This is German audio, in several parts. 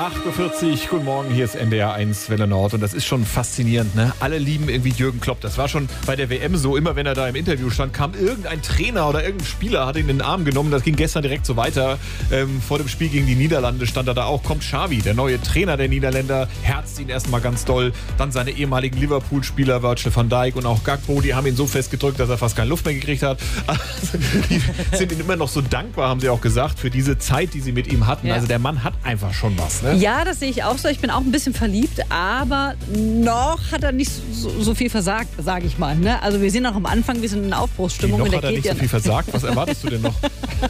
8.40 Uhr, guten Morgen, hier ist NDR 1 Welle Nord und das ist schon faszinierend, ne? Alle lieben irgendwie Jürgen Klopp. Das war schon bei der WM so, immer wenn er da im Interview stand, kam irgendein Trainer oder irgendein Spieler, hat ihn in den Arm genommen. Das ging gestern direkt so weiter. Vor dem Spiel gegen die Niederlande stand er da auch, kommt Xavi, der neue Trainer der Niederländer, herzt ihn erstmal ganz doll. Dann seine ehemaligen Liverpool-Spieler, Virgil van Dijk und auch Gakpo, die haben ihn so festgedrückt, dass er fast keine Luft mehr gekriegt hat. Also, die sind ihm immer noch so dankbar, haben sie auch gesagt, für diese Zeit, die sie mit ihm hatten. Ja. Also der Mann hat einfach schon was, ne? Ja, das sehe ich auch so. Ich bin auch ein bisschen verliebt, aber noch hat er nicht so viel versagt, sage ich mal. Ne? Also wir sind noch am Anfang, wir sind in Aufbruchsstimmung. Noch hat er nicht so viel versagt? Was erwartest du denn noch?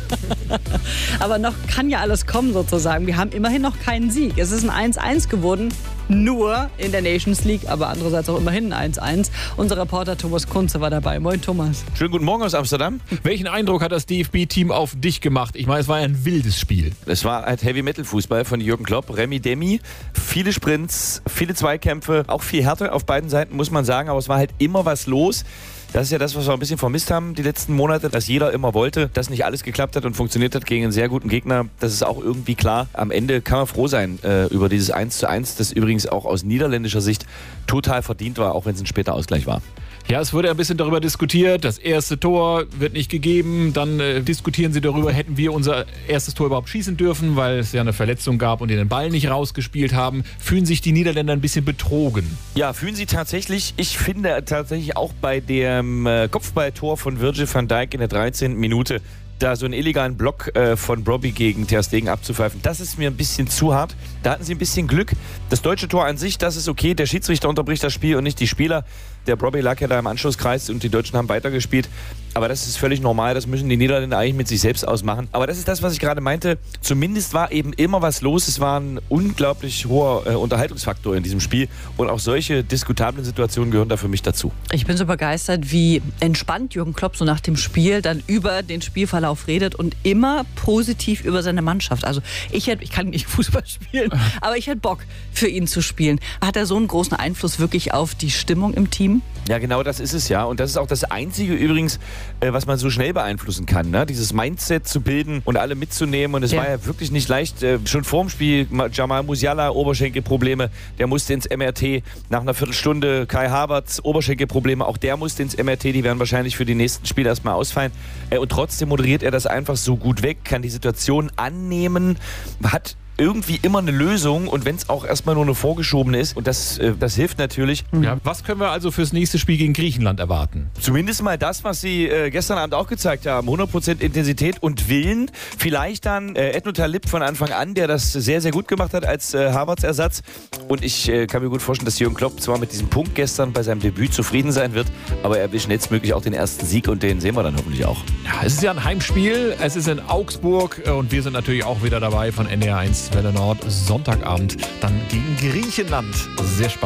Aber noch kann ja alles kommen sozusagen. Wir haben immerhin noch keinen Sieg. Es ist ein 1-1 geworden, nur in der Nations League, aber andererseits auch immerhin ein 1-1. Unser Reporter Thomas Kunze war dabei. Moin Thomas. Schönen guten Morgen aus Amsterdam. Welchen Eindruck hat das DFB-Team auf dich gemacht? Ich meine, es war ja ein wildes Spiel. Es war halt Heavy-Metal-Fußball von Jürgen Klopp, Remi Demi. Viele Sprints, viele Zweikämpfe, auch viel Härte auf beiden Seiten, muss man sagen. Aber es war halt immer was los. Das ist ja das, was wir ein bisschen vermisst haben die letzten Monate, dass jeder immer wollte, dass nicht alles geklappt hat und funktioniert hat gegen einen sehr guten Gegner. Das ist auch irgendwie klar. Am Ende kann man froh sein über dieses 1:1, das übrigens auch aus niederländischer Sicht total verdient war, auch wenn es ein später Ausgleich war. Ja, es wurde ein bisschen darüber diskutiert, das erste Tor wird nicht gegeben, dann diskutieren sie darüber, hätten wir unser erstes Tor überhaupt schießen dürfen, weil es ja eine Verletzung gab und die den Ball nicht rausgespielt haben. Fühlen sich die Niederländer ein bisschen betrogen? Ja, fühlen sie tatsächlich. Ich finde tatsächlich auch bei dem Kopfballtor von Virgil van Dijk in der 13. Minute, da so einen illegalen Block von Brobbey gegen Ter Stegen abzupfeifen, das ist mir ein bisschen zu hart. Da hatten sie ein bisschen Glück. Das deutsche Tor an sich, das ist okay. Der Schiedsrichter unterbricht das Spiel und nicht die Spieler. Der Brobbey lag ja da im Anschlusskreis und die Deutschen haben weitergespielt. Aber das ist völlig normal. Das müssen die Niederländer eigentlich mit sich selbst ausmachen. Aber das ist das, was ich gerade meinte. Zumindest war eben immer was los. Es war ein unglaublich hoher Unterhaltungsfaktor in diesem Spiel. Und auch solche diskutablen Situationen gehören da für mich dazu. Ich bin so begeistert, wie entspannt Jürgen Klopp so nach dem Spiel dann über den Spielverlauf redet und immer positiv über seine Mannschaft. Also ich kann nicht Fußball spielen, aber ich hätte Bock, für ihn zu spielen. Hat er so einen großen Einfluss wirklich auf die Stimmung im Team? Ja, genau, das ist es ja. Und das ist auch das Einzige übrigens, was man so schnell beeinflussen kann, ne? Dieses Mindset zu bilden und alle mitzunehmen. Und es war ja wirklich nicht leicht. Schon vorm Spiel, Jamal Musiala, Oberschenkelprobleme, der musste ins MRT. Nach einer Viertelstunde Kai Havertz, Oberschenkelprobleme, auch der musste ins MRT. Die werden wahrscheinlich für die nächsten Spiele erstmal ausfallen. Und trotzdem moderiert er das einfach so gut weg, kann die Situation annehmen, hat irgendwie immer eine Lösung und wenn es auch erstmal nur eine vorgeschobene ist und das hilft natürlich. Ja, was können wir also fürs nächste Spiel gegen Griechenland erwarten? Zumindest mal das, was sie gestern Abend auch gezeigt haben. 100% Intensität und Willen. Vielleicht dann Edno Talib von Anfang an, der das sehr, sehr gut gemacht hat als Havertz-Ersatz. Und ich kann mir gut vorstellen, dass Jürgen Klopp zwar mit diesem Punkt gestern bei seinem Debüt zufrieden sein wird, aber er will schnellstmöglich auch den ersten Sieg und den sehen wir dann hoffentlich auch. Ja, es ist ja ein Heimspiel, es ist in Augsburg und wir sind natürlich auch wieder dabei von NDR 1 Welle Nord. Sonntagabend dann gegen Griechenland. Sehr spannend.